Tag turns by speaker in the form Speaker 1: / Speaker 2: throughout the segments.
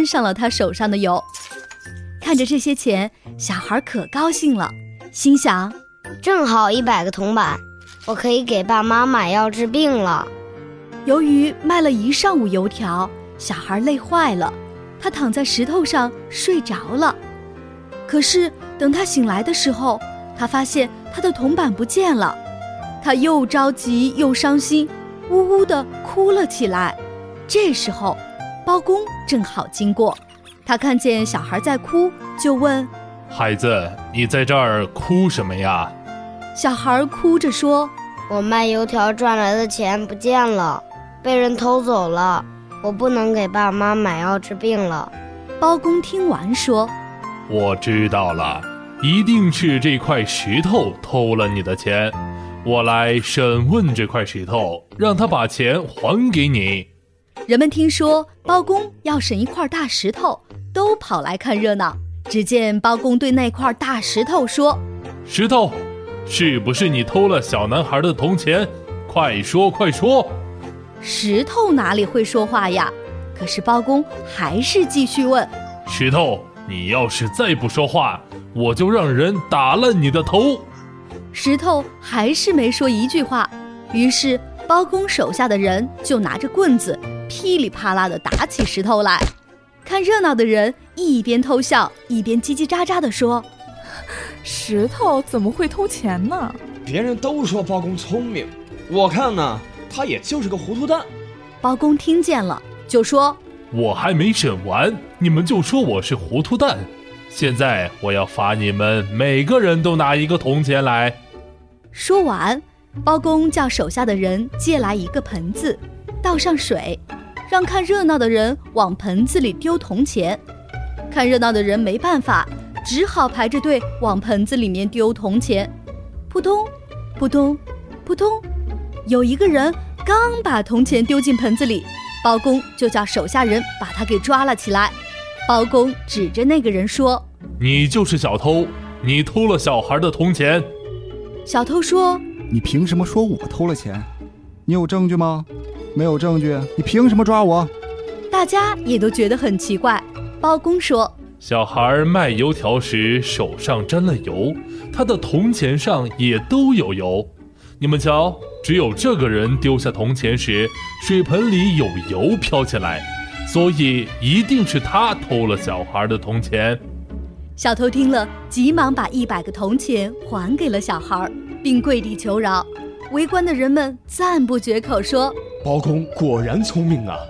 Speaker 1: 沾上了他手上的油。看着这些钱，小孩可高兴了，心想，
Speaker 2: 正好100个铜板，我可以给爸妈买药治病了。
Speaker 1: 由于卖了一上午油条，小孩累坏了，他躺在石头上睡着了。可是等他醒来的时候，他发现他的铜板不见了，他又着急又伤心，呜呜地哭了起来。这时候包公正好经过，他看见小孩在哭，就问，
Speaker 3: 孩子，你在这儿哭什么呀？
Speaker 1: 小孩哭着说，
Speaker 2: 我卖油条赚来的钱不见了，被人偷走了，我不能给爸妈买药治病了。
Speaker 1: 包公听完说，
Speaker 3: 我知道了，一定是这块石头偷了你的钱，我来审问这块石头，让他把钱还给你。
Speaker 1: 人们听说包公要审一块大石头，都跑来看热闹。只见包公对那块大石头说，
Speaker 3: 石头，是不是你偷了小男孩的铜钱？快说快说。
Speaker 1: 石头哪里会说话呀？可是包公还是继续问，
Speaker 3: 石头，你要是再不说话，我就让人打烂你的头。
Speaker 1: 石头还是没说一句话，于是包公手下的人就拿着棍子噼里啪啦地打起石头来。看热闹的人一边偷笑，一边叽叽喳喳地说，
Speaker 4: 石头怎么会偷钱呢？
Speaker 5: 别人都说包公聪明，我看呢，他也就是个糊涂蛋。
Speaker 1: 包公听见了，就说，
Speaker 3: 我还没审完，你们就说我是糊涂蛋，现在我要罚你们每个人都拿1个铜钱来。
Speaker 1: 说完，包公叫手下的人借来1个盆子，倒上水，让看热闹的人往盆子里丢铜钱。看热闹的人没办法，只好排着队往盆子里面丢铜钱。扑通扑通扑通，有一个人刚把铜钱丢进盆子里，包公就叫手下人把他给抓了起来。包公指着那个人说，
Speaker 3: 你就是小偷，你偷了小孩的铜钱。
Speaker 1: 小偷说，
Speaker 6: 你凭什么说我偷了钱？你有证据吗？没有证据，你凭什么抓我？
Speaker 1: 大家也都觉得很奇怪。包公说，
Speaker 3: 小孩卖油条时手上沾了油，他的铜钱上也都有油。你们瞧，只有这个人丢下铜钱时，水盆里有油飘起来，所以一定是他偷了小孩的铜钱。
Speaker 1: 小偷听了，急忙把100个铜钱还给了小孩，并跪地求饶。围观的人们赞不绝口，说，
Speaker 5: 包公果然聪明啊。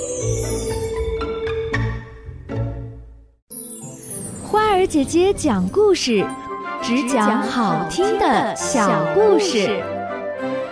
Speaker 7: 花儿姐姐讲故事，只讲好听的小故事。